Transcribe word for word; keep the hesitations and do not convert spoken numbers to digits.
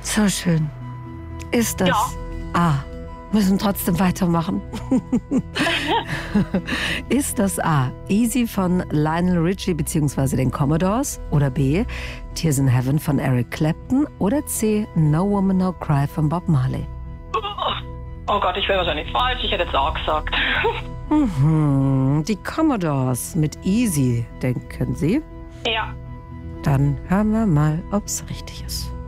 So schön. Ist das Ja. A? Müssen trotzdem weitermachen. Ist das A, Easy von Lionel Richie bzw. den Commodores? Oder B, Tears in Heaven von Eric Clapton? Oder C, No Woman No Cry von Bob Marley? Oh Gott, ich wäre wahrscheinlich falsch. Ich hätte jetzt A gesagt. Mhm, die Commodores mit Easy, denken Sie? Ja. Dann hören wir mal, ob's richtig ist.